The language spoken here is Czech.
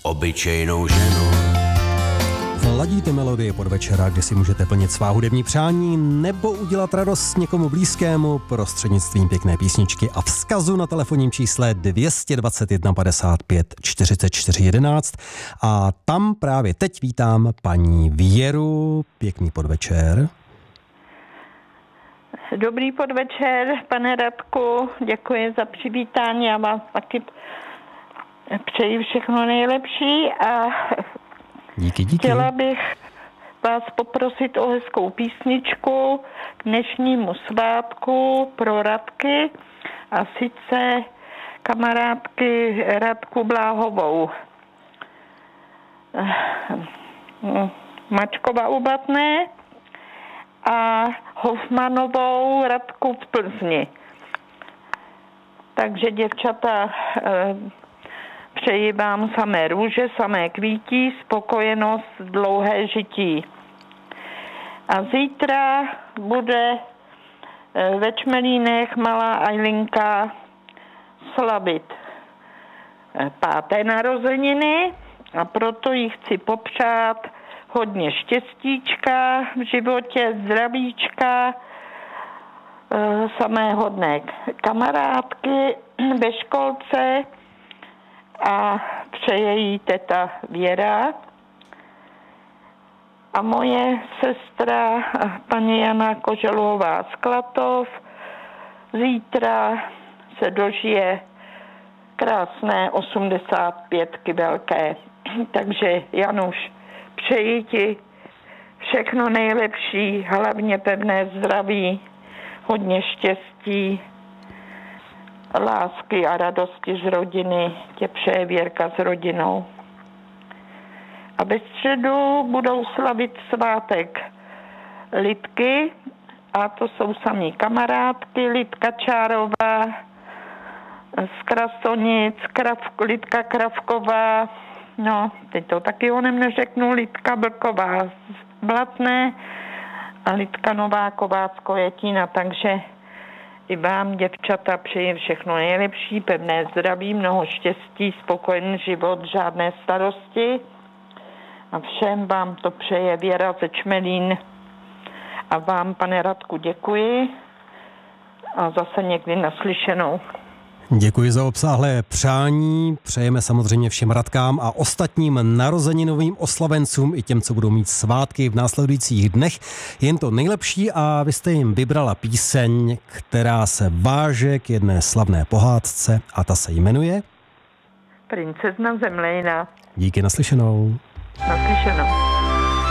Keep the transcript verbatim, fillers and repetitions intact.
obyčejnou ženu. Ladíte melodie podvečera, kde si můžete plnit svá hudební přání nebo udělat radost někomu blízkému prostřednictvím pěkné písničky a vzkazu na telefonním čísle dvě stě dvacet jedna padesát pět čtyřicet čtyři jedenáct. A tam právě teď vítám paní Věru. Pěkný podvečer. Dobrý podvečer, pane Radku. Děkuji za přivítání. Já vám taky přeji všechno nejlepší a díky, díky. Chtěla bych vás poprosit o hezkou písničku k dnešnímu svátku pro Radky a sice kamarádky Radku Bláhovou. Mačkova u Blatné a Hofmanovou Radku v Plzni. Takže děvčata, přeji vám samé růže, samé kvítí, spokojenost, dlouhé žití. A zítra bude ve Čmelínech malá Ajlinka slavit páté narozeniny a proto jí chci popřát hodně štěstíčka v životě, zdravíčka, samé hodné kamarádky ve školce a přeje jí teta Věra. A moje sestra paní Jana Koželová z Klatov zítra se dožije krásné osmdesát pětky velké. Takže Januš, přeji ti všechno nejlepší, hlavně pevné zdraví, hodně štěstí, lásky a radosti z rodiny tě přeje Věrka s rodinou. A ve středu budou slavit svátek Lidky a to jsou samý kamarádky, Lidka Čárová z Krasonic, Krav, Lidka Kravková, no teď to taky onem neřeknu, Lidka Blková z Blatné a Lidka Nováková z Kojetína, takže i vám, děvčata, přeji všechno nejlepší, pevné zdraví, mnoho štěstí, spokojený život, žádné starosti. A všem vám to přeje Věra ze Čmelín. A vám, pane Radku, děkuji. A zase někdy naslyšenou. Děkuji za obsáhlé přání. Přejeme samozřejmě všem Radkám a ostatním narozeninovým oslavencům i těm, co budou mít svátky v následujících dnech. Jen to nejlepší a vy jste jim vybrala píseň, která se váže k jedné slavné pohádce a ta se jmenuje Princezna Zemlejna. Díky, naslyšenou. Naslyšenou.